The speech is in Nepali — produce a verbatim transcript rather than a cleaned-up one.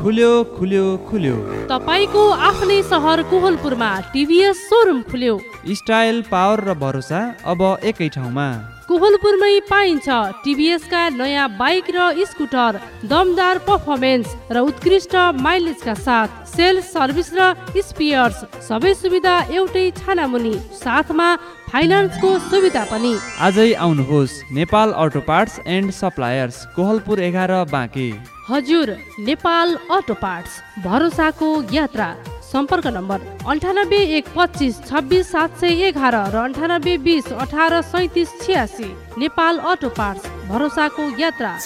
खुल्यो खुल्यो खुल्यो। तपाईको आफ्नै सहर कोहलपुरमा टिभीएस सोरुम खुल्यो। स्टाइल, पावर र भरोसा अब एकै ठाउँमा। कोहलपुरमै पाइन्छ टिभीएस का नयाँ बाइक र स्कुटर, दमदार पर्फर्मेन्स र उत्कृष्ट माइलेजका साथ सेल्स, सर्भिस र स्पेयर्स सबै सुविधा एउटै छानामुनि, साथमा फाइनान्सको सुविधा पनि। आजै आउनुहोस् Nepal auto parts and suppliers, Kohalpur एघार बाँके। हजुर, नेपाल अटो पार्ट्स, भरोसाको यात्रा। सम्पर्क नम्बर अन्ठानब्बे एक पच्चिस छब्बिस सात सय एघार र अन्ठानब्बे बिस अठार सैतिस छ्यासी। नेपाल अटो पार्ट्स, भरोसाको यात्रा।